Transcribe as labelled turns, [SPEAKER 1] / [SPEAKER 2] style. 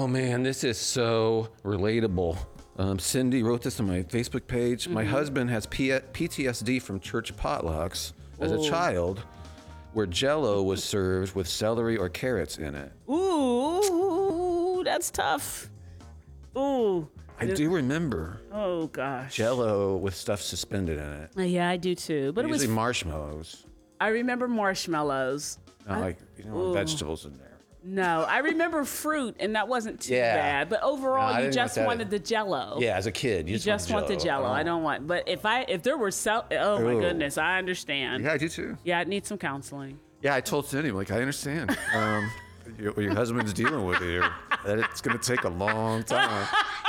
[SPEAKER 1] Oh man, this is so relatable. Cindy wrote this on my Facebook page. My husband has PTSD from church potlucks as a child, where Jell-O was served with celery or carrots in it.
[SPEAKER 2] Ooh, that's tough. Ooh.
[SPEAKER 1] I do remember
[SPEAKER 2] Oh gosh.
[SPEAKER 1] Jell-O with stuff suspended in it.
[SPEAKER 2] Yeah, I do too. But
[SPEAKER 1] Usually marshmallows.
[SPEAKER 2] I remember marshmallows.
[SPEAKER 1] Not vegetables in there.
[SPEAKER 2] No, I remember fruit, and that wasn't too
[SPEAKER 1] Yeah.
[SPEAKER 2] bad. But overall,
[SPEAKER 1] No, I
[SPEAKER 2] you
[SPEAKER 1] didn't
[SPEAKER 2] just
[SPEAKER 1] want that.
[SPEAKER 2] wanted the Jell-O.
[SPEAKER 1] Yeah, as a kid,
[SPEAKER 2] You just want the Jell-O. I don't want. But if there were oh my goodness, I understand.
[SPEAKER 1] Yeah, I do too.
[SPEAKER 2] Yeah, I'd need some counseling.
[SPEAKER 1] Yeah, I told Cindy, like, I understand. What your husband's dealing with here. That it's going to take a long time.